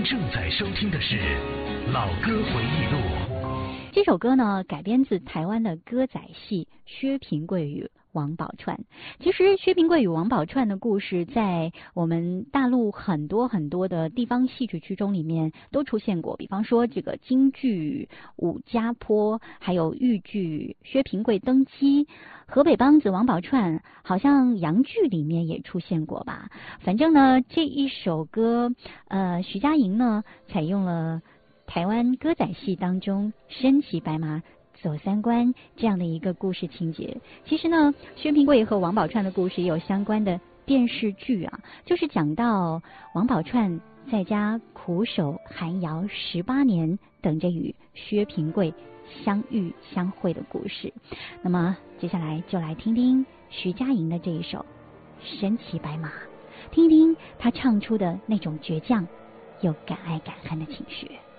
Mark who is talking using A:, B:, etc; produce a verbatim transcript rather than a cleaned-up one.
A: 您正在收听的是《老歌回忆录》。
B: 这首歌呢，改编自台湾的歌仔戏薛平贵与王宝钏。其实薛平贵与王宝钏的故事在我们大陆很多很多的地方戏曲剧中里面都出现过，比方说这个京剧武家坡，还有豫剧薛平贵登基，河北梆子王宝钏好像洋剧里面也出现过吧。反正呢，这一首歌呃，徐佳莹呢采用了台湾歌仔戏当中身骑白马走三关这样的一个故事情节。其实呢，薛平贵和王宝钏的故事也有相关的电视剧啊，就是讲到王宝钏在家苦守寒窑十八年，等着与薛平贵相遇相会的故事。那么接下来就来听听徐佳莹的这一首身骑白马，听听她唱出的那种倔强又敢爱敢恨的情绪。